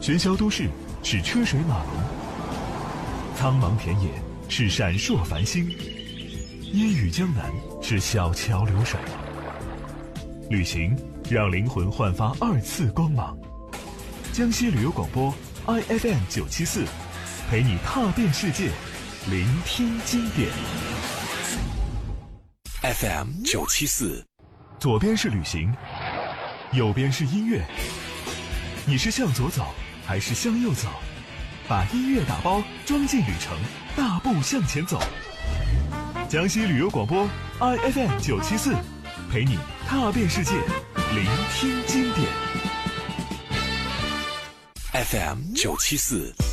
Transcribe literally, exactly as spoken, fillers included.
喧嚣都市是车水马龙，苍茫田野是闪烁繁星，烟雨江南是小桥流水。旅行让灵魂焕发二次光芒。江西旅游广播 I F M 九七四，陪你踏遍世界，聆听经典。 F M 九七四， 左边是旅行，右边是音乐。你是向左走还是向右走？把音乐打包装进旅程，大步向前走。江西旅游广播 I F M 九七四，陪你踏遍世界，聆听经典。 F M 九七四。